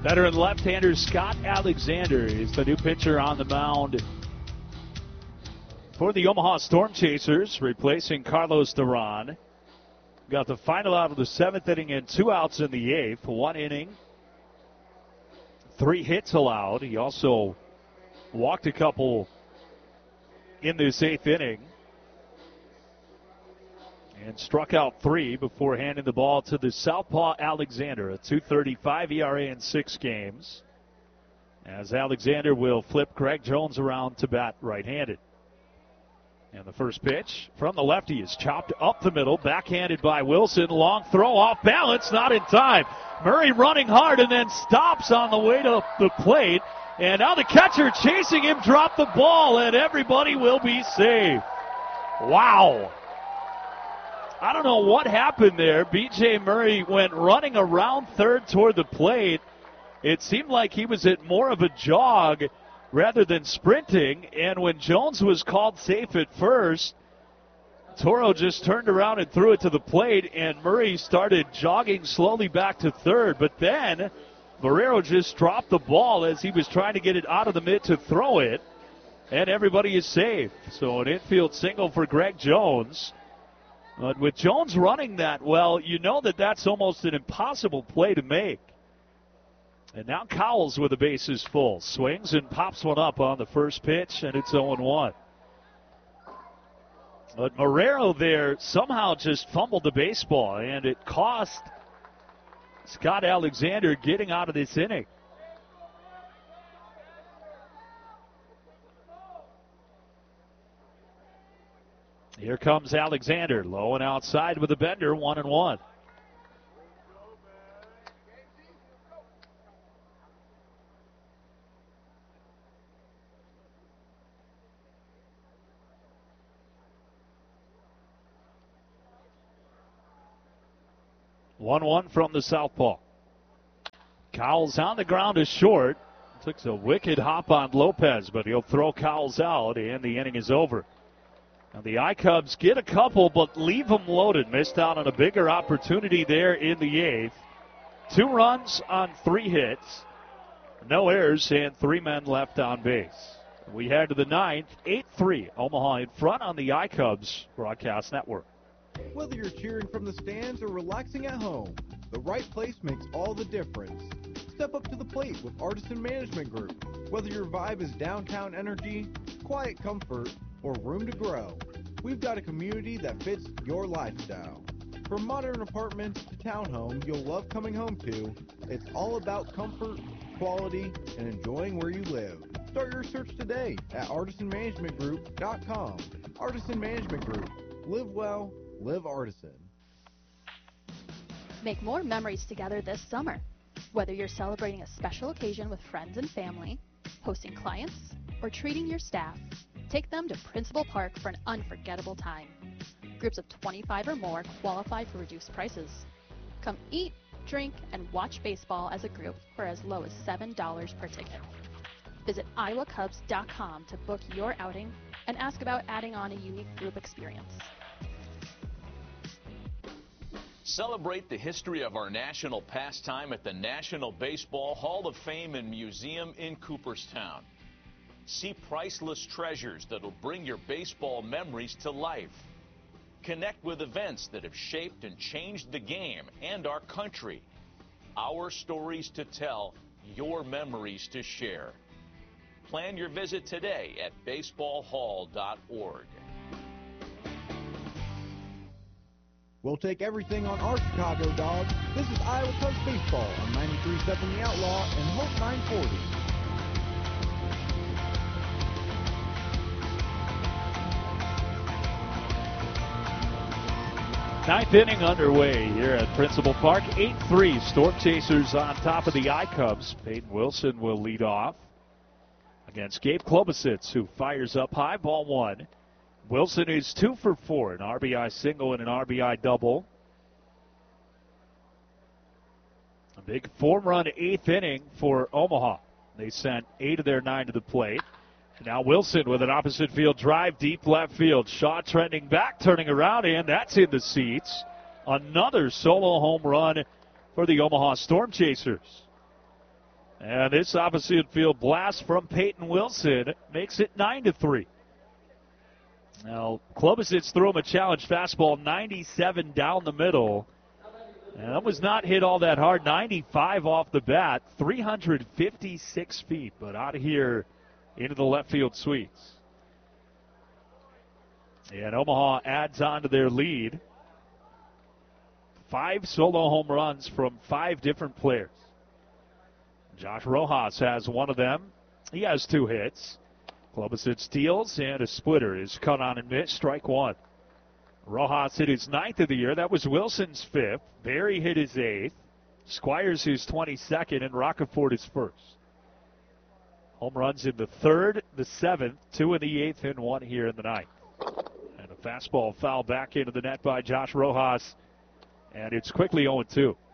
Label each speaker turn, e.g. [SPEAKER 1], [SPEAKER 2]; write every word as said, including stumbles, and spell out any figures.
[SPEAKER 1] Veteran left-hander Scott Alexander is the new pitcher on the mound for the Omaha Storm Chasers, replacing Carlos Duran. Got the final out of the seventh inning and two outs in the eighth. One inning, three hits allowed. He also walked a couple in this eighth inning and struck out three before handing the ball to the southpaw Alexander. A two thirty-five E R A in six games, as Alexander will flip Greg Jones around to bat right-handed. And the first pitch from the lefty is chopped up the middle, backhanded by Wilson. Long throw off balance, not in time. Murray running hard and then stops on the way to the plate. And now the catcher chasing him dropped the ball, and everybody will be safe. Wow. I don't know what happened there. B J Murray went running around third toward the plate. It seemed like he was at more of a jog rather than sprinting. And when Jones was called safe at first, Toro just turned around and threw it to the plate, and Murray started jogging slowly back to third. But then Barrero just dropped the ball as he was trying to get it out of the mitt to throw it, and everybody is safe. So an infield single for Greg Jones. But with Jones running that well, you know that that's almost an impossible play to make. And now Cowles with the bases full. Swings and pops one up on the first pitch, and it's oh one. But Marrero there somehow just fumbled the baseball, and it cost Scott Alexander getting out of this inning. Here comes Alexander, low and outside with a bender, one and one. one one from the southpaw. Cowles on the ground is short. Took a wicked hop on Lopez, but he'll throw Cowles out, and the inning is over. And the I-Cubs get a couple, but leave them loaded. Missed out on a bigger opportunity there in the eighth. Two runs on three hits. No errors, and three men left on base. We head to the ninth, eight three. Omaha in front on the I-Cubs Broadcast Network.
[SPEAKER 2] Whether you're cheering from the stands or relaxing at home, the right place makes all the difference. Step up to the plate with Artisan Management Group. Whether your vibe is downtown energy, quiet comfort, or room to grow, we've got a community that fits your lifestyle. From modern apartments to townhomes you'll love coming home to, it's all about comfort, quality, and enjoying where you live. Start your search today at artisan management group dot com. Artisan Management Group. Live well, live Artisan.
[SPEAKER 3] Make more memories together this summer. Whether you're celebrating a special occasion with friends and family, hosting clients, or treating your staff, take them to Principal Park for an unforgettable time. Groups of twenty-five or more qualify for reduced prices. Come eat, drink, and watch baseball as a group for as low as seven dollars per ticket. Visit iowa cubs dot com to book your outing and ask about adding on a unique group experience.
[SPEAKER 4] Celebrate the history of our national pastime at the National Baseball Hall of Fame and Museum in Cooperstown. See priceless treasures that'll bring your baseball memories to life. Connect with events that have shaped and changed the game and our country. Our stories to tell, your memories to share. Plan your visit today at baseball hall dot org.
[SPEAKER 2] We'll take everything on our Chicago Dogs. This is Iowa Cubs Baseball on ninety-three point seven The Outlaw and Hope nine forty.
[SPEAKER 1] Ninth inning underway here at Principal Park. eight three. Storm Chasers on top of the I-Cubs. Peyton Wilson will lead off against Gabe Klobosits, who fires up high. Ball one. Wilson is two for four, an R B I single and an R B I double. A big four-run eighth inning for Omaha. They sent eight of their nine to the plate. Now Wilson with an opposite field drive, deep left field. Shaw trending back, turning around, and that's in the seats. Another solo home run for the Omaha Storm Chasers. And this opposite field blast from Peyton Wilson makes it nine to three. Now, Klobuchar threw him a challenge fastball, ninety-seven down the middle. And that was not hit all that hard, ninety-five off the bat, three hundred fifty-six feet, but out of here into the left field suites. And Omaha adds on to their lead. Five solo home runs from five different players. Josh Rojas has one of them. He has two hits. Klobuchar steals and a splitter is cut on and missed, strike one. Rojas hit his ninth of the year. That was Wilson's fifth. Barry hit his eighth. Squires his twenty-second, and Roccaforte his first. Home runs in the third, the seventh, two in the eighth, and one here in the ninth. And a fastball foul back into the net by Josh Rojas, and it's quickly oh two.